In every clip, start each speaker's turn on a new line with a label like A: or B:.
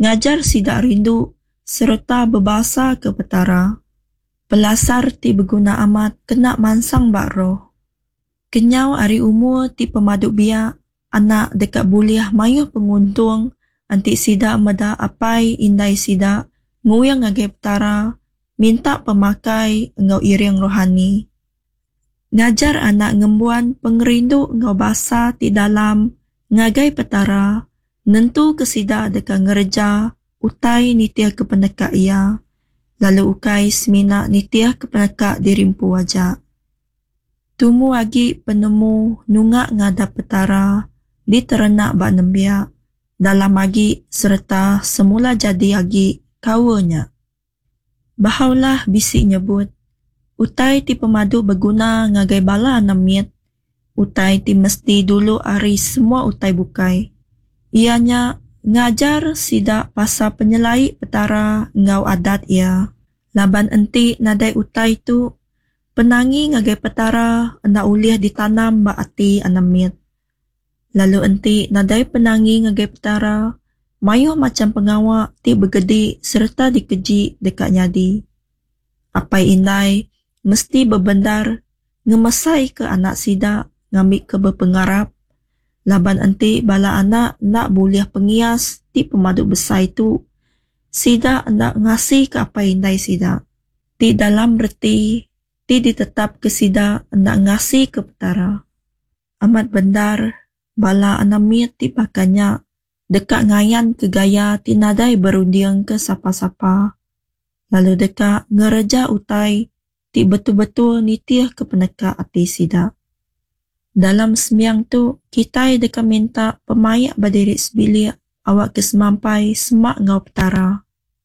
A: ngajar sida rindu serta berbahasa ke petara. Pelasar ti berguna amat kena mansang bak roh. Kenyau hari umur ti pemaduk biak, anak dekat buliah mayuh penguntung, antik sida meda apai indai sida, nguyang ngagai petara, minta pemakai engau iring rohani. Ngajar anak ngembuan pengerindu engau bahasa ti dalam, ngagai petara, nentu kesida dekat ngereja, utai nitiah kepeneka ia, lalu ukai semina nitiah kepeneka dirimpu wajak. Tumu agi penemu nungak ngadap petara, diterenak bak nembiak, dalam agi serta semula jadi agi kawanya. Bahaulah bisik nyebut, utai ti pemadu berguna ngagai bala namit, utai ti mesti dulu ari semua utai bukai. Ianya ngajar sida pasal penyelai petara ngau adat ia. Laban enti nadai utai tu, penangi ngagai petara enda uliah ditanam bak ati anamit. Lalu enti nadai penangi ngagai petara, mayuh macam pengawak ti bergedi serta dikeji dekat nyadi. Apai indai mesti berbendar ngemesai ke anak sida ngambil ke berpengarap. Laban enti bala anak nak buliah pengias ti pemaduk besar itu, sida nak ngasih ke apa indai sida. Ti dalam reti, ti ditetap ke sida nak ngasih ke petara. Amat bendar, bala anamit ti pakanya, dekat ngayan ke gaya ti nadai berundiang ke sapa-sapa. Lalu dekat ngereja utai, ti betul-betul nitiah ke peneka ati sida. Dalam sembiang tu, kita dekat minta pemayak badirik sebilik awak kesemampai semak ngau petara.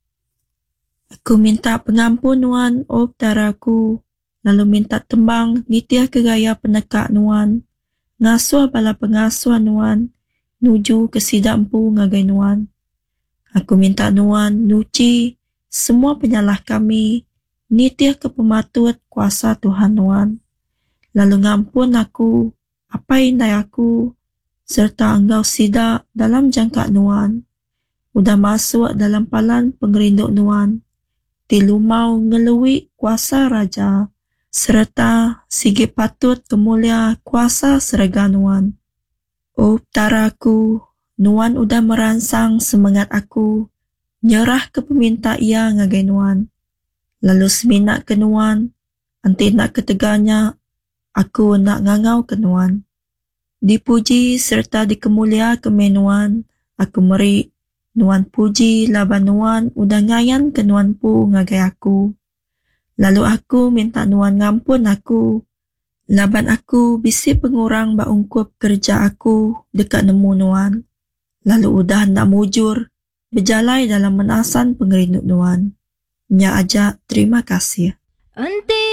A: Aku minta pengampun nuan o petaraku, lalu minta tembang nitiah ke gaya peneka nuan, ngasuh bala pengasuh nuan, nuju ke sida empu ngagai nuan. Aku minta nuan nuci semua penyalah kami, nitiah ke pematut kuasa Tuhan nuan. Lalu ngampun aku, apa indai aku, serta engkau sida dalam jangka nuan, udah masuk dalam palan pengerinduk nuan, tilumau ngelui kuasa raja, serta sige patut kemulia kuasa serega nuan. Oh petaraku, nuan udah merangsang semangat aku, nyerah ke peminta ia ngagai nuan. Lalu seminak ke nuan, anti nak keteganya, aku nak ngangau ke nuan. Dipuji serta dikemulia ke menuan, aku meri nuan puji laban nuan udah ngayan ke nuan pu ngagai aku. Lalu aku minta nuan ngampun aku, laban aku bisi pengurang ba ungkup kerja aku dekat nemu nuan. Lalu udah nak mujur, berjalai dalam menasan pengerinduk nuan. Nya aja terima kasih.
B: Enti